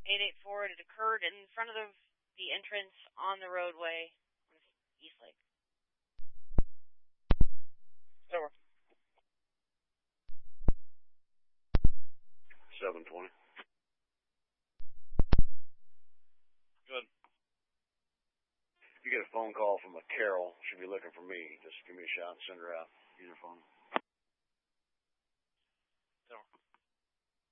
884. It occurred in front of the entrance on the roadway on East Lake. Over. 720. Good. If you get a phone call from a Carol, she'll be looking for me. Just give me a shout and send her out. Use her phone.